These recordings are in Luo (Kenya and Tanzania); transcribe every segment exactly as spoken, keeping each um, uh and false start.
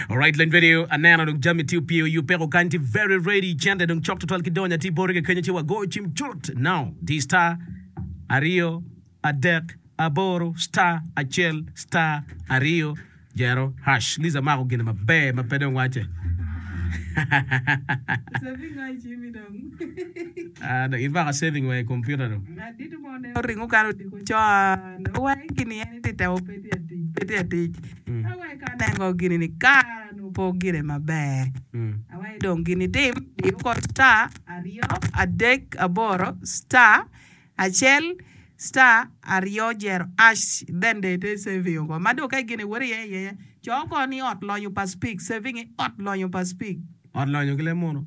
Alright, len video anana dong jami tiu pio you pero kanti very ready chande dong chok total kidonya ti borge kenya ti wago chim chut. Now, this star Ario Adek Aboro star Achel star Ario Jero hash. Liza mako gina mabe mapedong wache. Saving way Jimmy dong. Ah, the inva saving way computer dong. Na dito mo na ringo karo di ko cho no way kini ani ti tawo peti ati peti ati. Away ka na go gini ni ka no po gire mabe. Away dong gini tim di ko star Ario Adek Aboro star Achel star Ario Jero ash then they they saving ko mado kay gini wori ye ye. Choko ni ot lo you pas speak saving it ot lo you pas speak. Online yung kile mono.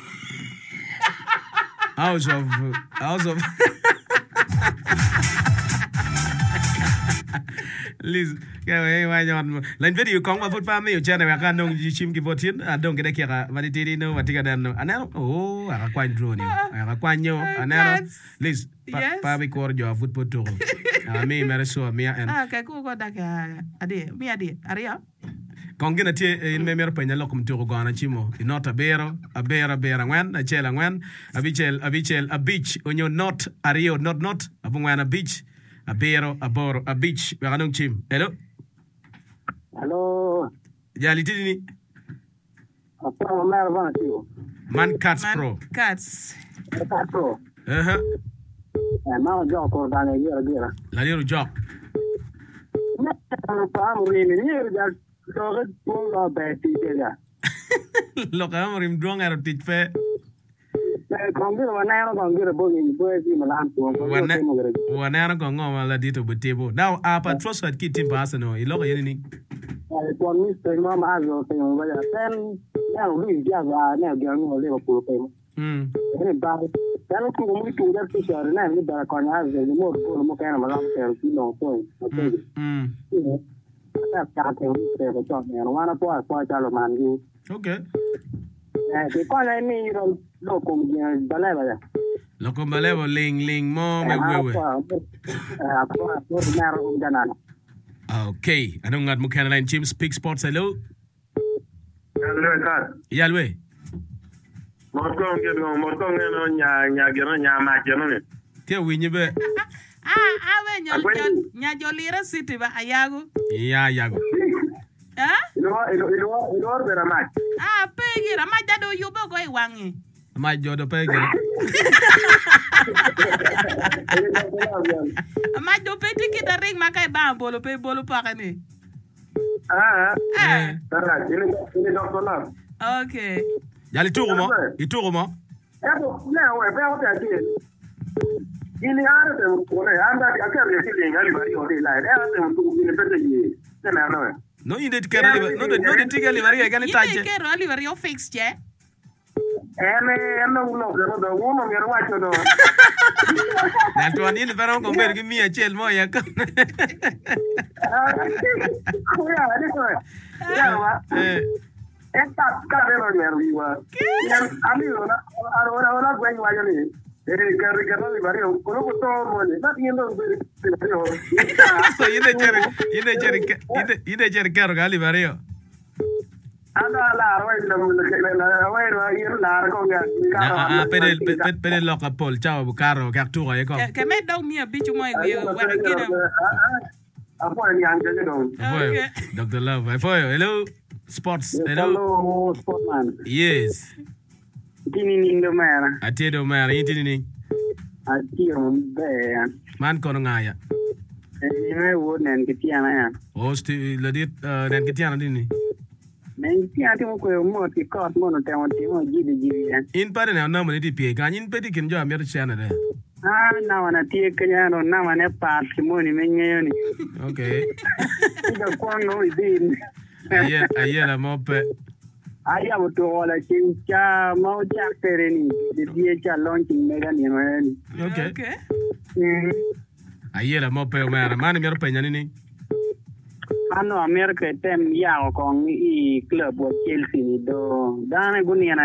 House of house of Liz, kaya hey why yon. Lain video kong ma put pa mi chana wa kan dong chim ki botin adong kida kira matitiri no matika dan no. Anero oh aka kwan drone yo. Aka kwan yo anero. Liz pa pa bi kor jo foot poto. Ami mere so mi en. Ah kay ko ko da ka ade mi ade aria. Kongina tie in memer penya lokum turo gana chimo inota bero abera bera ngwan achela ngwan abichel abichel a beach onyo not ario not not abungwana beach abero aboro a beach wakanong chim. Hello hello jali tidini apa mer van tio man cats pro Cats Cats pro eh uh-huh. eh ma jo ko dane gira gira la lero jo na pa mo ni ni ya lo ko lo be ti ya lo ka mo rim duang ero tit fe eh kongira wana ro kongira bo ni bo si malan to ko wana wana ro kongo mala dito butebo now a patros at kitim pasano ilo ka yeni eh ko mi ste ma ma zo te mo ya ten ya lu ya ga na ga no le ko pe mo mm eh ba ya no ko mo tu da ti share na ni ba ko na ze mo ko mo ka na malan te ti no ko mm ta ta te te ko to ne no wana po po cha lo man gi okay eh ke ko na mi ro lo ko mi ba la ba ya lo ko malevo ling ling mo me wewe eh ko ko na ro jana okay anong ngat mo kana line chim speak sports hello hello ka yalwe mo ko ngel mo ko ngeno nya nya gero nya ma gero ne te winyi be ah awe nya nya jolira city ba ayago ya yago ah ilo ilo ilo ilo bera ma ah pegi ra ma jado yubo ko iwangi ma jodo pege ma do peti kita ring makai ba bolo pe bolo pa kani ah eh tara ile ile doctor na okay yali turu mo ituru mo eh bo na we be o ta ti ini ara te ko ne anda akar ye ti ngali bari o de la era te ko ni pete ye te na no no inde tikera no de no de tikera bari ga ni taje inde kero ali bari o fix je eme eme uno pero de uno mi hermano no na to ani le pero con ver que mi achel mo ya ko ya ali ko ya wa eh esta cara no ni arriba amigo na ahora ahora güey vaya ni eh que Ricardo de Barrio con lo que todo mo está viendo so inde chere inde chere inde inde chere caro gali Barrio anda la roy la la roy ir la ko ya ah pede pede lo ka pol chao bu caro ka tu ko ke me do mi bichu mo e wa kina apo ni anje de don okay Doctor Love hello sports hello hello sportman yes tini nindo mera atiedo mara yitini ni atiro be man kono ngaya ni me wo nen kitiana ya hosti le dit nen kitiana dini nen kitiana mo ko mo ti ko mo no temo ti mo jidi jidi in pare na na mo ni pie kanyin pedi kin jo amer chana de ah na wana tie kanya no na wana pa mo ni menyeyo ni okay ida ko no idin aye aye la mo pe aya mo to wala chincha mo cha tereni de die cha launching mega ni no ni okay okay aye la mo pe mara mani mer pe nyani ni ano America tem ya ko i club wa Chelsea ni do dane guni na